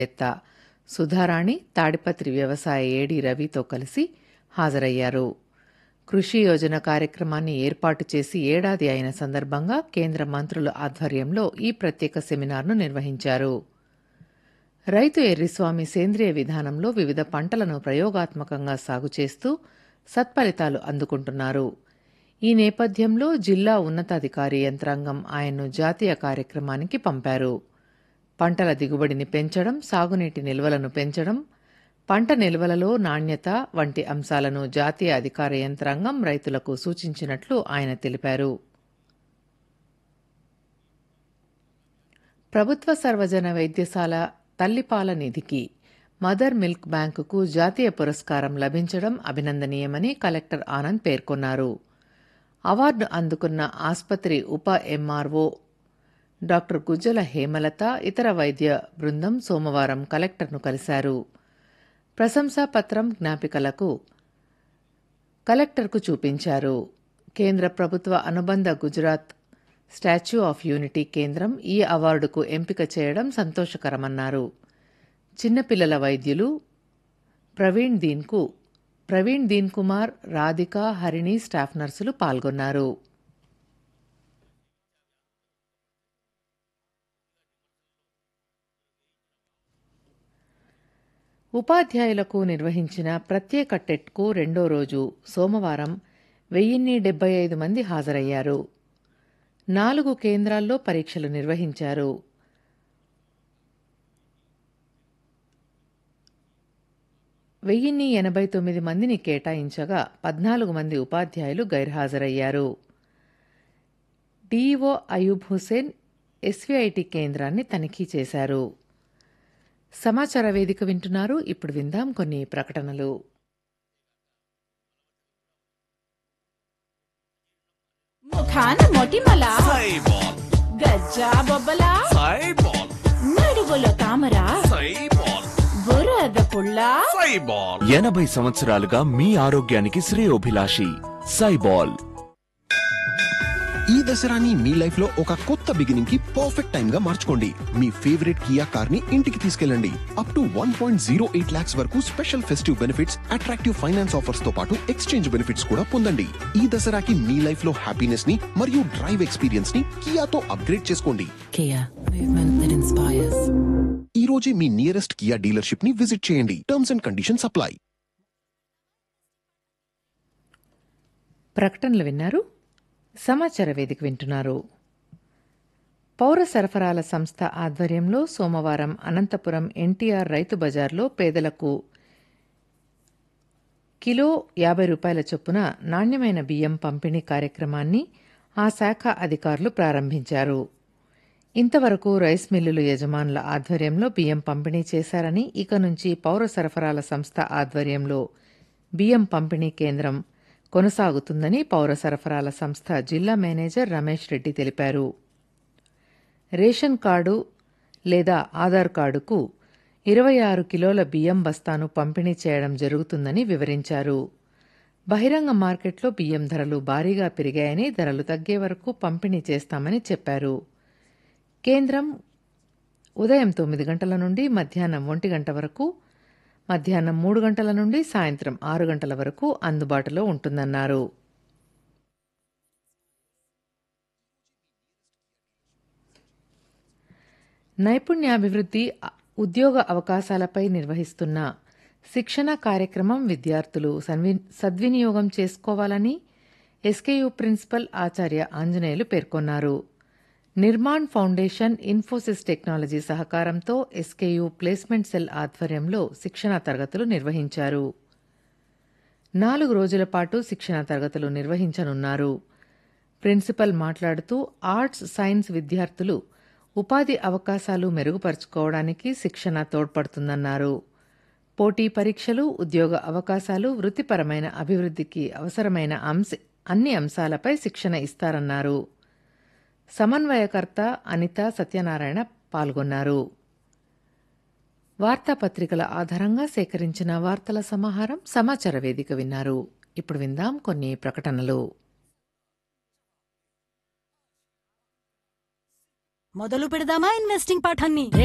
శాస్త్రవేత్త సుధారాణి, తాడిపత్రి వ్యవసాయ ఏడీ రవితో కలిసి హాజరయ్యారు. కృషి యోజన కార్యక్రమాన్ని ఏర్పాటు చేసి ఏడాది అయిన సందర్భంగా కేంద్ర మంత్రుల ఆధ్వర్యంలో ఈ ప్రత్యేక సెమినార్ను నిర్వహించారు. రైతు ఎర్రిస్వామి సేంద్రియ విధానంలో వివిధ పంటలను ప్రయోగాత్మకంగా సాగు చేస్తూ సత్ఫలితాలు అందుకుంటున్నారు. ఈ నేపథ్యంలో జిల్లా ఉన్నతాధికారి యంత్రాంగం ఆయన్ను జాతీయ కార్యక్రమానికి పంపారు. పంటల దిగుబడిని పెంచడం, సాగునీటి నిల్వలను పెంచడం, పంట నిల్వలలో నాణ్యత వంటి అంశాలను జాతీయ అధికార యంత్రాంగం రైతులకు సూచించినట్లు ఆయన తెలిపారు. ప్రభుత్వ సర్వజన వైద్యశాల తల్లిపాల నిధికి మదర్ మిల్క్ బ్యాంకుకు జాతీయ పురస్కారం లభించడం అభినందనీయమని కలెక్టర్ ఆనంద్ పేర్కొన్నారు. అవార్డు అందుకున్న ఆస్పత్రి ఉప ఎంఆర్ఓ డాక్టర్ గుజ్జల హేమలత, ఇతర వైద్య బృందం సోమవారం కలెక్టర్ను కలిశారు. ప్రశంసా పత్రం, జ్ఞాపికలకు కలెక్టర్కు చూపించారు. కేంద్ర ప్రభుత్వ అనుబంధ గుజరాత్ స్టాచ్యూ ఆఫ్ యూనిటీ కేంద్రం ఈ అవార్డుకు ఎంపిక చేయడం సంతోషకరమన్నారు. చిన్నపిల్లల వైద్యులు ప్రవీణ్ దీన్ కుమార్, రాధిక, హరిణి స్టాఫ్ నర్సులు పాల్గొన్నారు. ఉపాధ్యాయులకు నిర్వహించిన ప్రత్యేక టెట్కు రెండో రోజు సోమవారం 1075 మంది హాజరయ్యారు. 4 కేంద్రాల్లో పరీక్షలు నిర్వహించారు. 1089 మందిని కేటాయించగా 14 మంది ఉపాధ్యాయులు గైర్హాజరయ్యారు. డీఈఓ అయూబ్ హుసేన్ ఎస్వీఐటీ కేంద్రాన్ని తనిఖీ చేశారు. సమాచార వేదిక వింటున్నారు. ఇప్పుడు విందాం కొన్ని ప్రకటనలు. ముఖాన మొటిమల, గజ్జా బొబ్బల, నడువులో తామర, బురద పుల్ల. 80 సంవత్సరాలుగా మీ ఆరోగ్యానికి శ్రేయోభిలాషి సైబాల్. ఈ దసరాని మీ లైఫ్ లో ఒక కొత్త బిగినింగ్ కి పర్ఫెక్ట్ టైం గా మార్చుకోండి. మీ ఫేవరెట్ కియా కార్ ని ఇంటికి తీసుకెళ్ళండి. అప్ టు 1.08 lakhs వరకు special festive benefits, attractive finance offers తో పాటు ఎక్స్చేంజ్ బెనిఫిట్స్ కూడా పొందండి. ఈ దసరాకి మీ లైఫ్ లో హ్యాపీనెస్ ని మరియు డ్రైవ్ ఎక్స్పీరియన్స్ ని కియాతో అప్గ్రేడ్ చేసుకోండి. Kia, movement that inspires. ఈ రోజే మీ నియరెస్ట్ కియా డీలర్షిప్ ని విజిట్ చేయండి. Terms and conditions apply. ప్రకటనలు విన్నారు. సమాచార వేదిక వింటున్నారు. పౌర సరఫరాల సంస్థ ఆధ్వర్యంలో సోమవారం అనంతపురం ఎన్టీఆర్ రైతు బజార్లో పేదలకు కిలో 50 రూపాయల చొప్పున నాణ్యమైన బియ్యం పంపిణీ కార్యక్రమాన్ని ఆ శాఖ అధికారులు ప్రారంభించారు. ఇంతవరకు రైస్ మిల్లుల యజమానుల ఆధ్వర్యంలో బియ్యం పంపిణీ చేశారని, ఇక నుంచి పౌర సరఫరాల సంస్థ ఆధ్వర్యంలో బియ్యం పంపిణీ కేంద్రం కొనసాగుతుందని పౌర సరఫరాల సంస్థ జిల్లా మేనేజర్ రమేష్ రెడ్డి తెలిపారు. రేషన్ కార్డు లేదా ఆధార్ కార్డుకు 26 కిలోల బియ్యం బస్తాను పంపిణీ చేయడం జరుగుతుందని వివరించారు. బహిరంగ మార్కెట్లో బియ్యం ధరలు భారీగా పెరిగాయని, ధరలు తగ్గే వరకు పంపిణీ చేస్తామని చెప్పారు. కేంద్రం ఉదయం 9 గంటల నుండి మధ్యాహ్నం 1 గంట వరకు, మధ్యాహ్నం 3 గంటల నుండి సాయంత్రం 6 గంటల వరకు అందుబాటులో ఉంటుందన్నారు. నైపుణ్యాభివృద్ధి, ఉద్యోగ అవకాశాలపై నిర్వహిస్తున్న శిక్షణ కార్యక్రమం విద్యార్థులు సద్వినియోగం చేసుకోవాలని ఎస్కేయూ ప్రిన్సిపల్ ఆచార్య ఆంజనేయులు పేర్కొన్నారు. నిర్మాణ్ ఫౌండేషన్, ఇన్ఫోసిస్ టెక్నాలజీ సహకారంతో ఎస్కేయూ ప్లేస్మెంట్ సెల్ ఆధ్వర్యంలో శిక్షణా తరగతులు నిర్వహించారు. 4 రోజుల పాటు శిక్షణా తరగతులు నిర్వహించనున్నారు. ప్రిన్సిపల్ మాట్లాడుతూ ఆర్ట్స్, సైన్స్ విద్యార్థులు ఉపాధి అవకాశాలు మెరుగుపరుచుకోవడానికి శిక్షణ తోడ్పడుతుందన్నారు. పోటీ పరీక్షలు, ఉద్యోగ అవకాశాలు, వృత్తిపరమైన అభివృద్ధికి అవసరమైన అన్ని అంశాలపై శిక్షణ ఇస్తారన్నారు. సమన్వయకర్త అనిత సత్యనారాయణ పాల్గొన్నారు. వార్తాపత్రికల ఆధారంగా సేకరించిన వార్తల సమాహారం సమాచార వేదిక విన్నారు. ఇప్పుడు విందాం కొన్ని ప్రకటనలు. మొదలు పెడదామా ఇన్వెస్టింగ్ పాఠాన్ని?